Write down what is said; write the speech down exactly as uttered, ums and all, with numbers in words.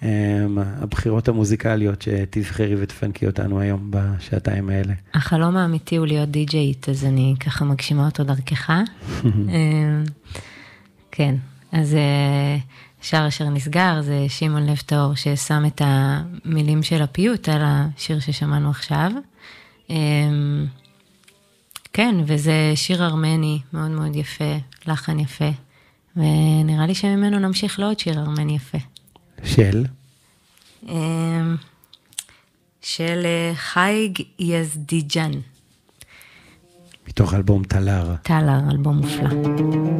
הבחירות המוזיקליות שתבחרי ותפנקי אותנו היום בשעתיים האלה. החלום האמיתי הוא להיות די-ג'יית, אז אני ככה מגשימה אותו דרכך. כן, אז שער אשר נסגר, זה שמעון לב טהור ששם את המילים של הפיוט על השיר ששמענו עכשיו. כן, וזה שיר ארמני מאוד מאוד יפה, לחן יפה, ונראה לי שממנו נמשיך לעוד שיר ארמני יפה. של? של חייג יזדיג'אן. מתוך אלבום טלר. טלר, אלבום מופלא.